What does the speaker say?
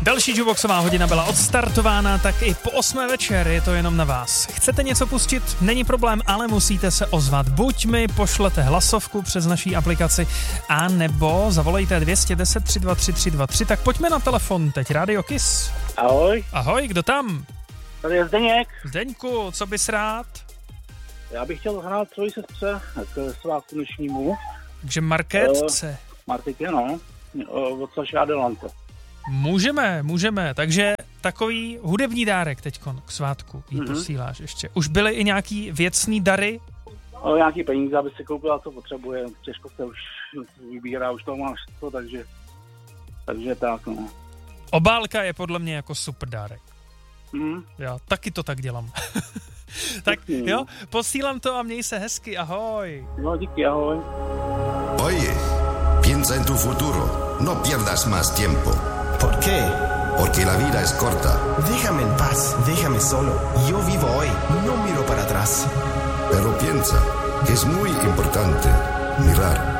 Další jukeboxová hodina byla odstartována, tak i po 8. večer je to jenom na vás. Chcete něco pustit? Není problém, ale musíte se ozvat. Buď mi pošlete hlasovku přes naší aplikaci, a nebo zavolejte 210 323 323. Tak pojďme na telefon teď. Radio Kiss. Ahoj. Ahoj, kdo tam? Tady je Zdeněk. Zdeňku, co bys rád? Já bych chtěl hrát svoji sestře k svátku dnešnímu. Takže Markétce. Martitě, no. Od Saša Adelante. Můžeme. Takže takový hudební dárek teďkon k svátku jí posíláš ještě. Už byly i nějaký věcný dary? Nějaký peníze, aby si koupila, co potřebuje. Těžko se už vybírá, už toho máš to, takže tak, no. Obálka je podle mě jako super dárek. Já taky to tak dělám. Tak jo, posílám to a měj se hezky, ahoj. No, díky, ahoj. Oye, piensa en tu futuro. No pierdas más tiempo. ¿Por qué? Porque la vida es corta. Déjame en paz, déjame solo. Yo vivo hoy, no miro para atrás. Pero piensa que es muy importante mirar